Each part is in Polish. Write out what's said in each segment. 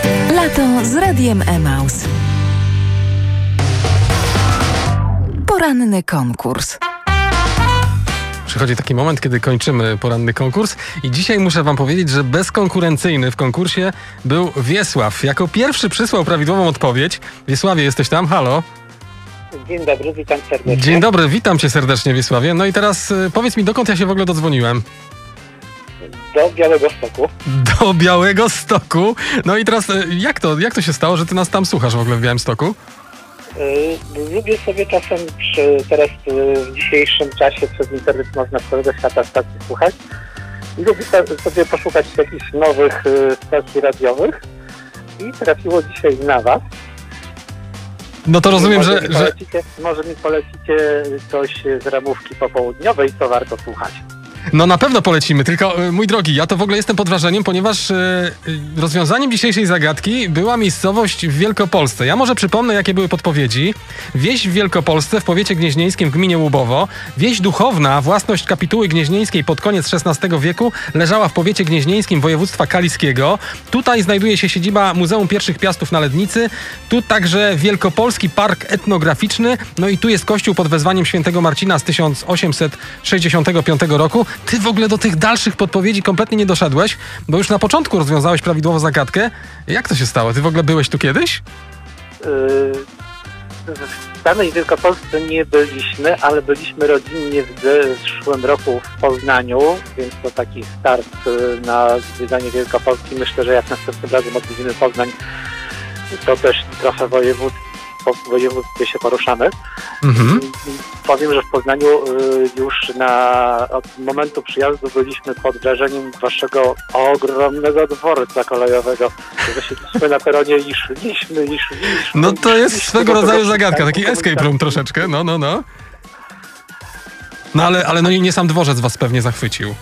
Lato z Radiem Emaus. Poranny konkurs. Przychodzi taki moment, kiedy kończymy poranny konkurs i dzisiaj muszę wam powiedzieć, że bezkonkurencyjny w konkursie był Wiesław. Jako pierwszy przysłał prawidłową odpowiedź. Wiesławie, jesteś tam? Halo? Dzień dobry, witam serdecznie. Dzień dobry, witam cię serdecznie, Wiesławie. No i teraz powiedz mi, dokąd ja się w ogóle dodzwoniłem? Do Białegostoku. Do Białegostoku. No i teraz jak to się stało, że ty nas tam słuchasz w ogóle w Białymstoku? Lubię sobie czasem teraz w dzisiejszym czasie przez internet można z całego świata stacji słuchać. I lubię sobie poszukać jakichś nowych stacji radiowych. I trafiło dzisiaj na was. No to rozumiem, Może mi polecicie coś z ramówki popołudniowej, co warto słuchać. No na pewno polecimy, tylko mój drogi, ja to w ogóle jestem pod wrażeniem, ponieważ rozwiązaniem dzisiejszej zagadki była miejscowość w Wielkopolsce. Ja może przypomnę, jakie były podpowiedzi. Wieś w Wielkopolsce w powiecie gnieźnieńskim w gminie Łubowo. Wieś duchowna, własność kapituły gnieźnieńskiej pod koniec XVI wieku, leżała w powiecie gnieźnieńskim województwa kaliskiego. Tutaj znajduje się siedziba Muzeum Pierwszych Piastów na Lednicy. Tu także Wielkopolski Park Etnograficzny. No i tu jest kościół pod wezwaniem świętego Marcina z 1865 roku. Ty w ogóle do tych dalszych podpowiedzi kompletnie nie doszedłeś, bo już na początku rozwiązałeś prawidłowo zagadkę. Jak to się stało? Ty w ogóle byłeś tu kiedyś? W samej Wielkopolsce nie byliśmy, ale byliśmy rodzinnie w zeszłym roku w Poznaniu, więc to taki start na zwiedzanie Wielkopolski. Myślę, że jak następnym razem odwiedzimy Poznań, to też trochę po województwie się poruszamy. Powiem, że w Poznaniu już od momentu przyjazdu byliśmy pod wrażeniem waszego ogromnego dworca kolejowego. Zasiedzieliśmy na peronie i szliśmy. No to jest swego rodzaju zagadka, taki escape room troszeczkę, no. No ale nie sam dworzec was pewnie zachwycił.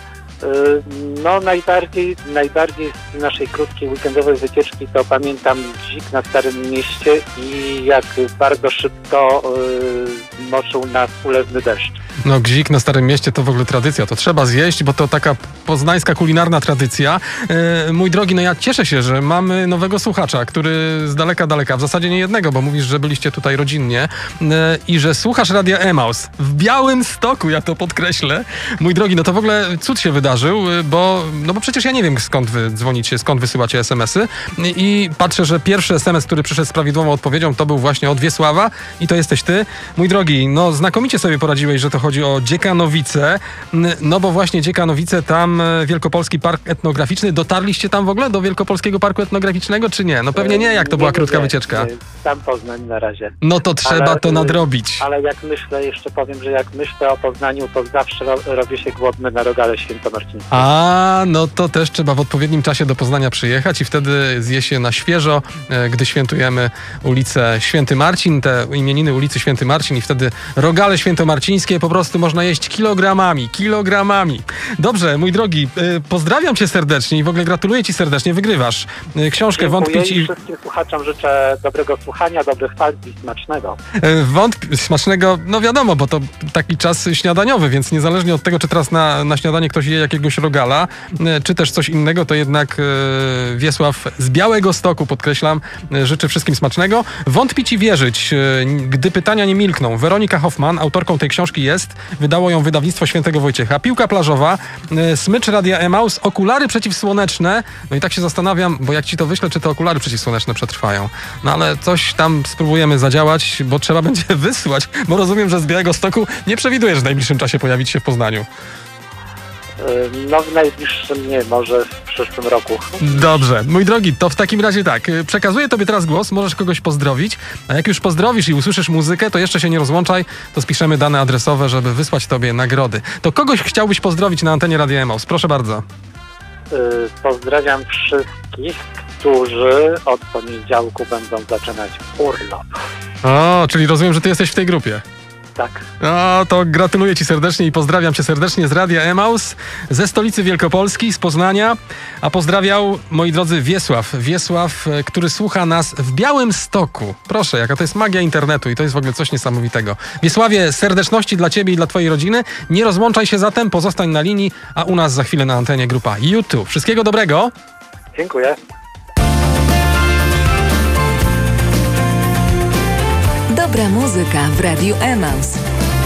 No najbardziej z naszej krótkiej weekendowej wycieczki to pamiętam dzik na Starym Mieście i jak bardzo szybko moczył nas ulewny deszcz. No gzik na Starym Mieście to w ogóle tradycja, to trzeba zjeść, bo to taka poznańska kulinarna tradycja. Mój drogi, no ja cieszę się, że mamy nowego słuchacza, który z daleka, w zasadzie nie jednego, bo mówisz, że byliście tutaj rodzinnie i że słuchasz Radia Emaus w Białymstoku, ja to podkreślę. Mój drogi, no to w ogóle cud się wydarzył, bo przecież ja nie wiem, skąd wy dzwonicie, skąd wysyłacie SMS-y i patrzę, że pierwszy SMS, który przyszedł z prawidłową odpowiedzią, to był właśnie od Wiesława i to jesteś ty. Mój drogi, no znakomicie sobie poradziłeś, że to chodzi o Dziekanowice, no bo właśnie Dziekanowice, tam Wielkopolski Park Etnograficzny. Dotarliście tam w ogóle do Wielkopolskiego Parku Etnograficznego, czy nie? No pewnie nie, jak to była krótka wycieczka. Tam Poznań na razie. No to trzeba to nadrobić. Ale jeszcze powiem, że jak myślę o Poznaniu, to zawsze robię się głodny na Rogale Świętomarcińskim. A, no to też trzeba w odpowiednim czasie do Poznania przyjechać i wtedy zje się na świeżo, gdy świętujemy ulicę Święty Marcin, te imieniny ulicy Święty Marcin i wtedy Rogale Świętomarcińskie po prostu można jeść kilogramami. Dobrze, mój drogi, pozdrawiam cię serdecznie i w ogóle gratuluję ci serdecznie, wygrywasz książkę Wątpić i wszystkim słuchaczom życzę dobrego słuchania, dobrych falc i smacznego. Smacznego, no wiadomo, bo to taki czas śniadaniowy, więc niezależnie od tego, czy teraz na śniadanie ktoś je jakiegoś rogala, czy też coś innego, to jednak Wiesław z Białegostoku, podkreślam, życzy wszystkim smacznego. Wątpić i wierzyć, gdy pytania nie milkną. Weronika Hoffman, autorką tej książki jest, wydało ją wydawnictwo Świętego Wojciecha. Piłka plażowa, smycz Radia Emaus, okulary przeciwsłoneczne. No i tak się zastanawiam, bo jak ci to wyślę, czy te okulary przeciwsłoneczne przetrwają. No ale coś tam spróbujemy zadziałać, bo trzeba będzie wysłać, bo rozumiem, że z Białegostoku nie przewidujesz w najbliższym czasie pojawić się w Poznaniu. No w najbliższym nie, może w przyszłym roku. Dobrze, mój drogi, to w takim razie tak, przekazuję tobie teraz głos, możesz kogoś pozdrowić, a jak już pozdrowisz i usłyszysz muzykę, to jeszcze się nie rozłączaj, to spiszemy dane adresowe, żeby wysłać tobie nagrody. To kogoś chciałbyś pozdrowić na antenie Radia Emaus, proszę bardzo. Pozdrawiam wszystkich, którzy od poniedziałku będą zaczynać urlop. O, czyli rozumiem, że ty jesteś w tej grupie. Tak. No to gratuluję ci serdecznie i pozdrawiam cię serdecznie z Radia Emaus, ze stolicy Wielkopolski, z Poznania, a pozdrawiał, moi drodzy, Wiesław, który słucha nas w Białymstoku. Proszę, jaka to jest magia internetu i to jest w ogóle coś niesamowitego. Wiesławie, serdeczności dla ciebie i dla twojej rodziny. Nie rozłączaj się zatem, pozostań na linii, a u nas za chwilę na antenie grupa YouTube. Wszystkiego dobrego. Dziękuję. Dobra muzyka w Radiu Emaus.